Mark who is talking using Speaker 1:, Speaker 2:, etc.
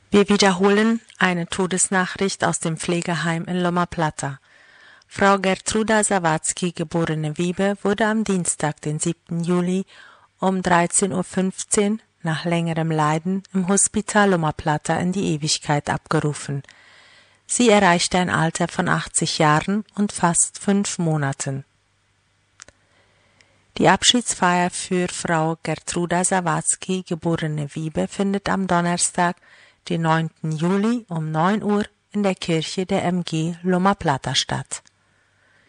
Speaker 1: Wir wiederholen eine Todesnachricht aus dem Pflegeheim in Loma Plata. Frau Gertruda Sawatzki, geborene Wiebe, wurde am Dienstag, den 7. Juli um 13:15 Uhr nach längerem Leiden im Hospital Loma Plata in die Ewigkeit abgerufen. Sie erreichte ein Alter von 80 Jahren und fast 5 Monaten. Die Abschiedsfeier für Frau Gertruda Sawatzki, geborene Wiebe, findet am Donnerstag, den 9. Juli um 9 Uhr in der Kirche der MG Loma Plata statt.